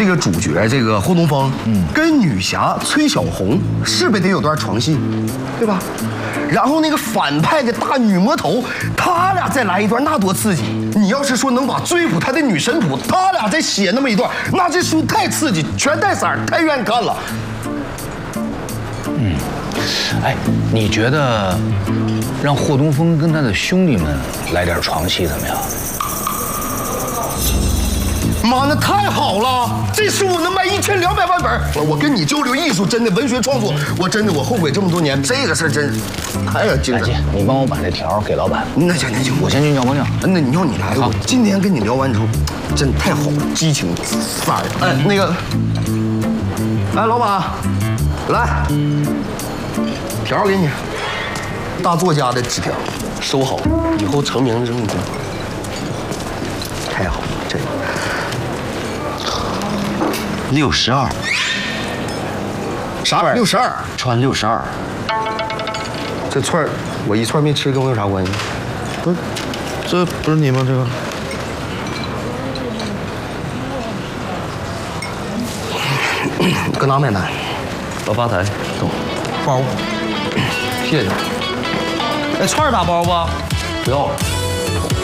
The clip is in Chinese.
这个主角这个霍东风，跟女侠崔小红是不是得有段床戏，对吧？然后那个反派的大女魔头，他俩再来一段，那多刺激！你要是说能把追捕他的女神谱，他俩再写那么一段，那这书太刺激，全带色儿，太愿意看了。 哎，你觉得让霍东风跟他的兄弟们来点床戏怎么样？ 妈，那太好了！这书我能卖1200万本。我跟你交流艺术，真的文学创作，我后悔这么多年。这个事儿真太精神。 你帮我把这条给老板。 那行， 我先去尿泡尿。 那你要你来，我今天跟你聊完之后，真太好了，激情范儿。哎，那个，哎，老板，来，条给你，大作家的纸条，收好，以后成名之后你就太好了，这个。 62， 啥玩意儿？62， 穿62。 这串我一串没吃，跟我有啥关系？ 不是，这不是你吗？这个。 搁哪买单？ 到吧台，走。 包，谢谢。 哎，串打包吧？ 不要。